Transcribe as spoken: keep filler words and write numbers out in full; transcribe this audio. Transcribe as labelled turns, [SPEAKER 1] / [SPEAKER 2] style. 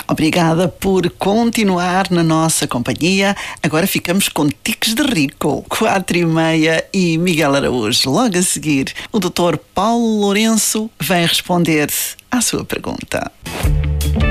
[SPEAKER 1] Obrigada por continuar na nossa companhia. Agora ficamos com Tiques de Rico, quatro e meia, e Miguel Araújo. Logo a seguir, o doutor Paulo Lourenço vem responder à sua pergunta.